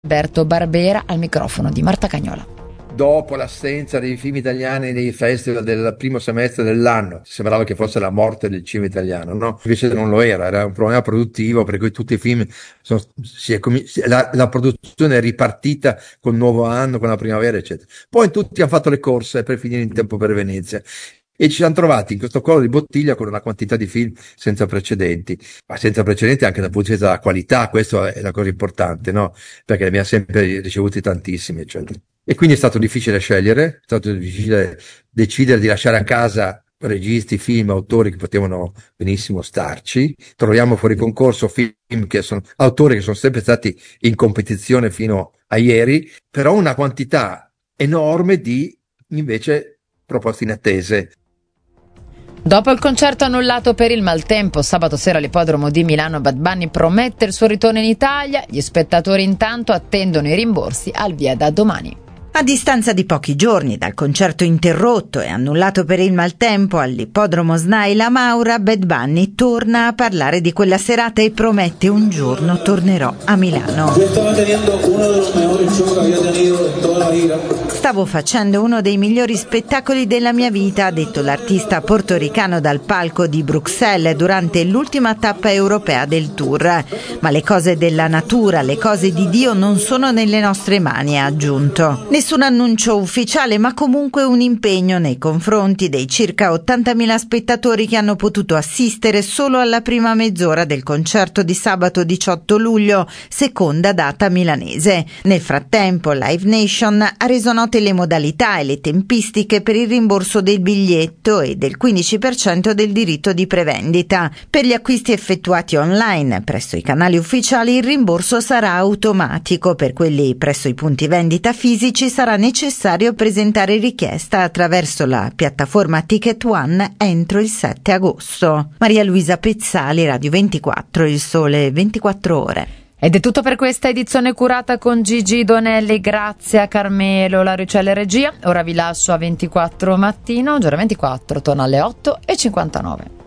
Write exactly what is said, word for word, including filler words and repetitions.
Alberto Barbera al microfono di Marta Cagnola. Dopo l'assenza dei film italiani nei festival del primo semestre dell'anno, sembrava che fosse la morte del cinema italiano, no? Invece non lo era, era un problema produttivo per cui tutti i film, sono, si è comi- la, la produzione è ripartita col nuovo anno, con la primavera, eccetera. Poi tutti hanno fatto le corse per finire in tempo per Venezia. E ci siamo trovati in questo collo di bottiglia con una quantità di film senza precedenti, ma senza precedenti anche dal punto di vista della qualità, questo è la cosa importante, no? Perché ne abbiamo sempre ricevuti tantissimi, eccetera. E quindi è stato difficile scegliere, è stato difficile decidere di lasciare a casa registi, film, autori che potevano benissimo starci. Troviamo fuori concorso film che sono, autori che sono sempre stati in competizione fino a ieri, però una quantità enorme di, invece, proposte inattese. Dopo il concerto annullato per il maltempo, sabato sera all'ippodromo di Milano, Bad Bunny promette il suo ritorno in Italia. Gli spettatori intanto attendono i rimborsi al via da domani. A distanza di pochi giorni dal concerto interrotto e annullato per il maltempo all'ippodromo S N A I La Maura, Bad Bunny torna a parlare di quella serata e promette un giorno tornerò a Milano. Stavo facendo uno dei migliori spettacoli della mia vita, ha detto l'artista portoricano dal palco di Bruxelles durante l'ultima tappa europea del tour. Ma le cose della natura, le cose di Dio non sono nelle nostre mani, ha aggiunto. Nessun annuncio ufficiale, ma comunque un impegno nei confronti dei circa ottantamila spettatori che hanno potuto assistere solo alla prima mezz'ora del concerto di sabato diciotto luglio, seconda data milanese. Nel frattempo Live Nation ha reso note le modalità e le tempistiche per il rimborso del biglietto e del quindici per cento del diritto di prevendita. Per gli acquisti effettuati online presso i canali ufficiali il rimborso sarà automatico, per quelli presso i punti vendita fisici sarà necessario presentare richiesta attraverso la piattaforma Ticket One entro il sette agosto. Maria Luisa Pezzali, Radio ventiquattro, Il Sole ventiquattro Ore. Ed è tutto per questa edizione curata con Gigi Donelli. Grazie a Carmelo, la Rucella regia. Ora vi lascio a ventiquattro mattino, giorno ventiquattro, torna alle otto e cinquantanove.